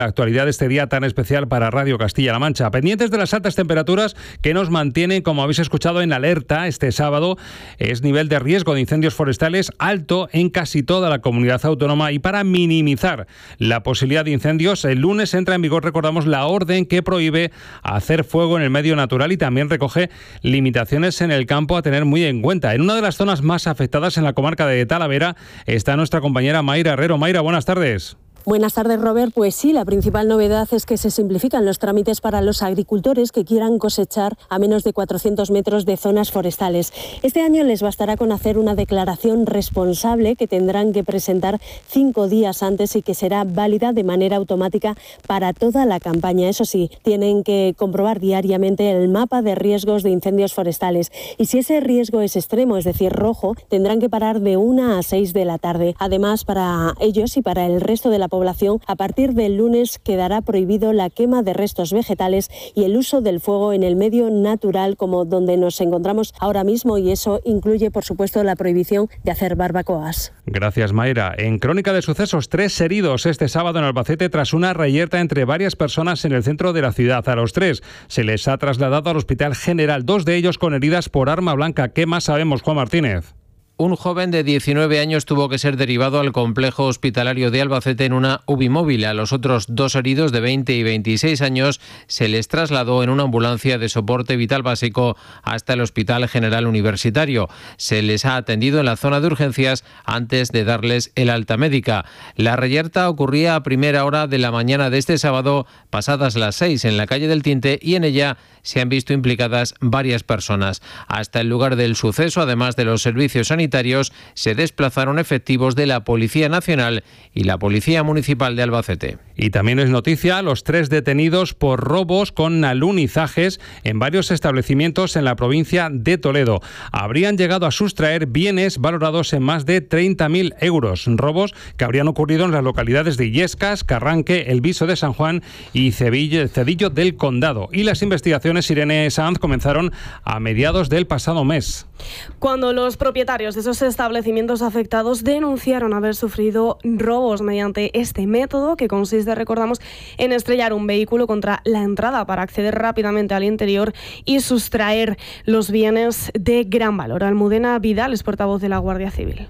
La actualidad de este día tan especial para Radio Castilla-La Mancha. Pendientes de las altas temperaturas que nos mantienen, como habéis escuchado, en alerta este sábado. Es nivel de riesgo de incendios forestales alto en casi toda la comunidad autónoma, y para minimizar la posibilidad de incendios, el lunes entra en vigor, recordamos, la orden que prohíbe hacer fuego en el medio natural y también recoge limitaciones en el campo a tener muy en cuenta. En una de las zonas más afectadas en la comarca de Talavera está nuestra compañera Mayra Herrero. Mayra, buenas tardes. Buenas tardes, Robert. Pues sí, la principal novedad es que se simplifican los trámites para los agricultores que quieran cosechar a menos de 400 metros de zonas forestales. Este año les bastará con hacer una declaración responsable que tendrán que presentar 5 días antes y que será válida de manera automática para toda la campaña. Eso sí, tienen que comprobar diariamente el mapa de riesgos de incendios forestales. Y si ese riesgo es extremo, es decir, rojo, tendrán que parar de 1 a 6 de la tarde. Además, para ellos y para el resto de la población, a partir del lunes quedará prohibido la quema de restos vegetales y el uso del fuego en el medio natural, como donde nos encontramos ahora mismo, y eso incluye, por supuesto, la prohibición de hacer barbacoas. Gracias, Mayra. En Crónica de Sucesos, 3 heridos este sábado en Albacete tras una reyerta entre varias personas en el centro de la ciudad. A los 3 se les ha trasladado al Hospital General, 2 de ellos con heridas por arma blanca. ¿Qué más sabemos, Juan Martínez? Un joven de 19 años tuvo que ser derivado al complejo hospitalario de Albacete en una UBI móvil. A los otros 2 heridos de 20 y 26 años se les trasladó en una ambulancia de soporte vital básico hasta el Hospital General Universitario. Se les ha atendido en la zona de urgencias antes de darles el alta médica. La reyerta ocurría a primera hora de la mañana de este sábado, pasadas las 6, en la calle del Tinte, y en ella se han visto implicadas varias personas. Hasta el lugar del suceso, además de los servicios sanitarios, se desplazaron efectivos de la Policía Nacional y la Policía Municipal de Albacete. Y también es noticia los 3 detenidos por robos con alunizajes en varios establecimientos en la provincia de Toledo. Habrían llegado a sustraer bienes valorados en más de 30.000 euros. Robos que habrían ocurrido en las localidades de Illescas, Carranque, El Viso de San Juan y Cedillo del Condado. Y las investigaciones, Irene Sanz, comenzaron a mediados del pasado mes, cuando los propietarios de esos establecimientos afectados denunciaron haber sufrido robos mediante este método, que consiste, recordamos, en estrellar un vehículo contra la entrada para acceder rápidamente al interior y sustraer los bienes de gran valor. Almudena Vidal es portavoz de la Guardia Civil.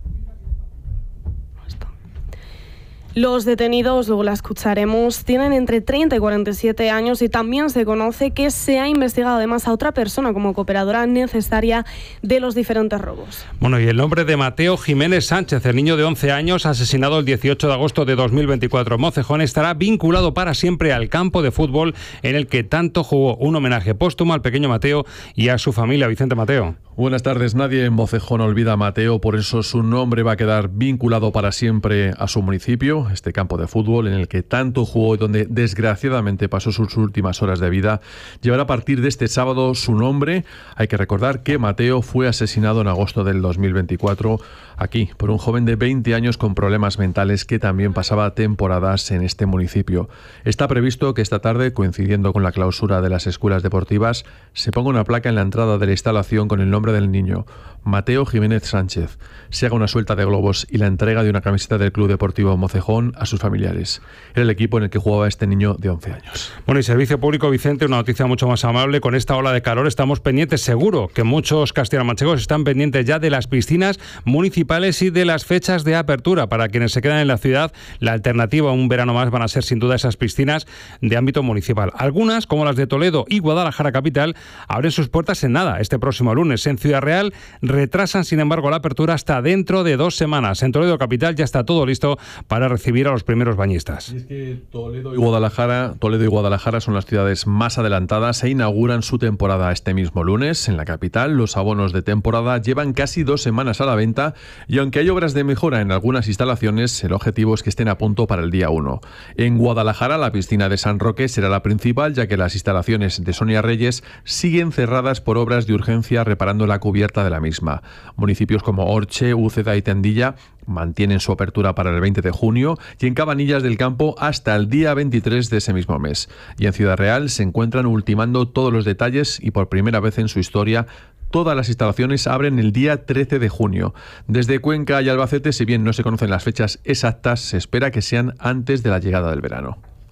Los detenidos, luego la escucharemos, tienen entre 30 y 47 años y también se conoce que se ha investigado además a otra persona como cooperadora necesaria de los diferentes robos. Bueno, y el nombre de Mateo Jiménez Sánchez, el niño de 11 años asesinado el 18 de agosto de 2024 en Mocejón, estará vinculado para siempre al campo de fútbol en el que tanto jugó. Un homenaje póstumo al pequeño Mateo y a su familia. Vicente Mateo. Buenas tardes. Nadie en Mocejón olvida a Mateo, por eso su nombre va a quedar vinculado para siempre a su municipio, este campo de fútbol en el que tanto jugó y donde desgraciadamente pasó sus últimas horas de vida. Llevará a partir de este sábado su nombre. Hay que recordar que Mateo fue asesinado en agosto del 2024 aquí por un joven de 20 años con problemas mentales que también pasaba temporadas en este municipio. Está previsto que esta tarde, coincidiendo con la clausura de las escuelas deportivas, se ponga una placa en la entrada de la instalación con el nombre del niño, Mateo Jiménez Sánchez. Se haga una suelta de globos y la entrega de una camiseta del Club Deportivo Mocejón a sus familiares. Era el equipo en el que jugaba este niño de 11 años. Bueno, y Servicio Público, Vicente, una noticia mucho más amable. Con esta ola de calor estamos pendientes, seguro que muchos castellanomanchegos están pendientes ya de las piscinas municipales y de las fechas de apertura. Para quienes se quedan en la ciudad, la alternativa a un verano más van a ser sin duda esas piscinas de ámbito municipal. Algunas, como las de Toledo y Guadalajara capital, abren sus puertas en nada este próximo lunes. En Ciudad Real retrasan, sin embargo, la apertura hasta dentro de 2 semanas. En Toledo capital ya está todo listo para recibir a los primeros bañistas. Y es que Toledo y Guadalajara son las ciudades más adelantadas e inauguran su temporada este mismo lunes. En la capital, los abonos de temporada llevan casi 2 semanas a la venta y aunque hay obras de mejora en algunas instalaciones, el objetivo es que estén a punto para el día 1. En Guadalajara, la piscina de San Roque será la principal, ya que las instalaciones de Sonia Reyes siguen cerradas por obras de urgencia reparando la cubierta de la misma. Municipios como Orche, Úceda y Tendilla mantienen su apertura para el 20 de junio y en Cabanillas del Campo hasta el día 23 de ese mismo mes. Y en Ciudad Real se encuentran ultimando todos los detalles y por primera vez en su historia todas las instalaciones abren el día 13 de junio. Desde Cuenca y Albacete, si bien no se conocen las fechas exactas, se espera que sean antes de la llegada del verano.